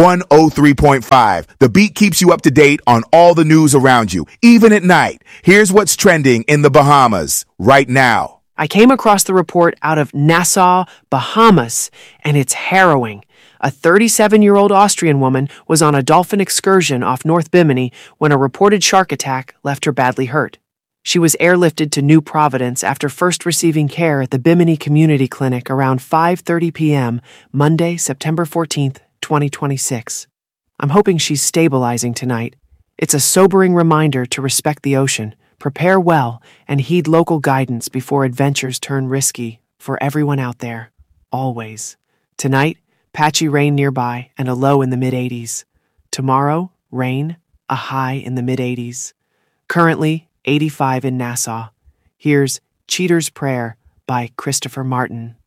103.5. The Beat keeps you up to date on all the news around you, even at night. Here's what's trending in the Bahamas right now. I came across the report out of Nassau, Bahamas, and it's harrowing. A 37-year-old Austrian woman was on a dolphin excursion off North Bimini when a reported shark attack left her badly hurt. She was airlifted to New Providence after first receiving care at the Bimini Community Clinic around 5:30 p.m. Monday, September 14th, 2026. I'm hoping she's stabilizing tonight. It's a sobering reminder to respect the ocean, prepare well, and heed local guidance before adventures turn risky for everyone out there, always. Tonight, patchy rain nearby and a low in the mid-80s. Tomorrow, rain, a high in the mid-80s. Currently, 85 in Nassau. Here's Cheater's Prayer by Christopher Martin.